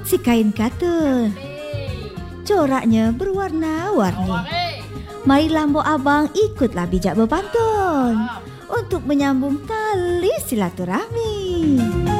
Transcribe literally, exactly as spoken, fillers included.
si kain katun. Coraknya berwarna-warni. Marilah mbok abang ikutlah bijak berpantun untuk menyambung tali silaturahmi.